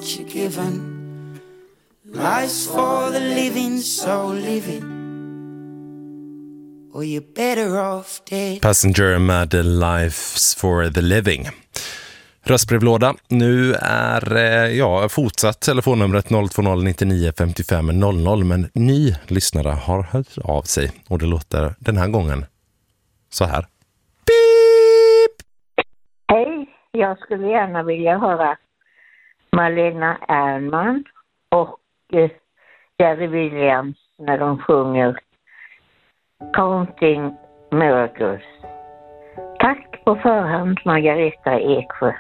you're given. Life's for the living, so living. Or you're better off dead. Passenger med Life's for the living. Röstbrevlåda. Nu är fortsatt telefonnumret 020 99 55 00, men ny lyssnare har hört av sig och det låter den här gången så här. Beep! Hej, jag skulle gärna vilja höra Malena Ernman och Jerry Williams när de sjunger Counting Miracles. Tack på förhand, Margareta Eksjö.